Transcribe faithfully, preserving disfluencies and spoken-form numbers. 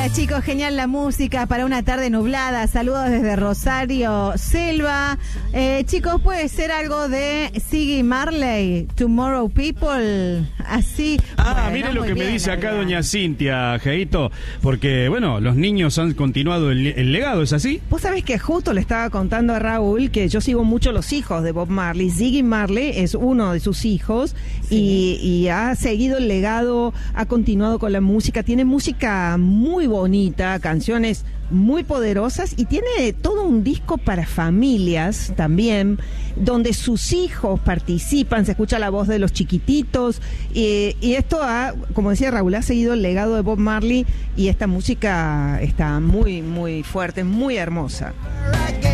Hola chicos, genial la música para una tarde nublada. Saludos desde Rosario, Selva. Eh, chicos, puede ser algo de Ziggy Marley, Tomorrow People, así. Ah, bueno, mire lo que bien, me dice acá verdad. doña Cintia, Jeito, porque bueno, los niños han continuado el, el legado, ¿es así? Vos sabés que justo le estaba contando a Raúl que yo sigo mucho los hijos de Bob Marley. Ziggy Marley es uno de sus hijos, sí. y, y ha seguido el legado, ha continuado con la música, tiene música muy bonita, canciones muy poderosas y tiene todo un disco para familias también, donde sus hijos participan, se escucha la voz de los chiquititos y, y esto ha, como decía Raúl, ha seguido el legado de Bob Marley y esta música está muy, muy fuerte, muy hermosa.